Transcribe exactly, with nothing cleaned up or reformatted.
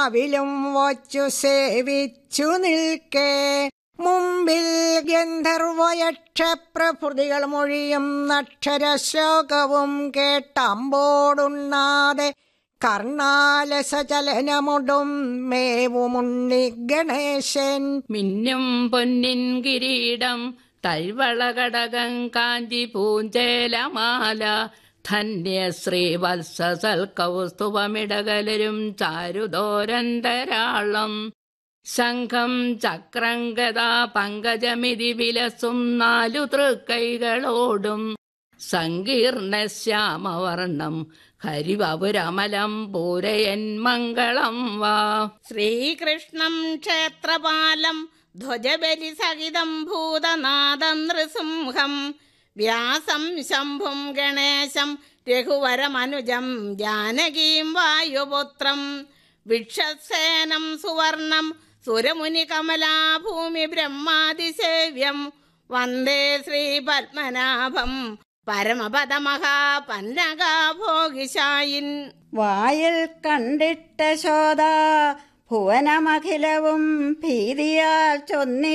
കാവിലും വച്ചു സേവിച്ചു നിൽക്കേ മുമ്പിൽ ഗന്ധർവയക്ഷപ്രഭൃതികൾ മൊഴിയും അക്ഷരശ്ലോകവും കേട്ടമ്പോടുണ്ണാതെ കർണാലസചലനമുടും മേവുമുണ്ണി ഗണേശൻ. മിന്നും പൊന്നിൻ കിരീടം തൽവളകടകം കാഞ്ചി പൂഞ്ചേലമാല ധന്യശ്രീ വത്സസൽ കൗസ്തുഭമിടകലരും ചാരുദോരന്തരാളം ശംഖം ചക്രം ഗദാ പങ്കജമിതി വിലസും നാലു തൃക്കൈകളോടും സങ്കീർണ ശ്യാമവർണം ഹരിവപുരമലം പൂരയൻ മംഗളം വാ. ശ്രീകൃഷ്ണം ക്ഷേത്രപാലം ധ്വജബലി സഹിതം ഭൂതനാദം നൃസിംഹം വ്യാസം ശംഭും ഗണേശം രഘുവരമനുജം ജാനകീം വായുപുത്രം വിക്ഷസേനം സുവർണം സുരമുനി കമലാഭൂമി ബ്രഹ്മാതിസേവ്യം വന്ദേ ശ്രീ പത്മനാഭം പരമപദമഹാപന്നകാഭോഗിശായിൻ. വായിൽ കണ്ടിട്ട ശോധ ഭുവനമഖിലവും ഭീതിയാൽ ചൊന്നി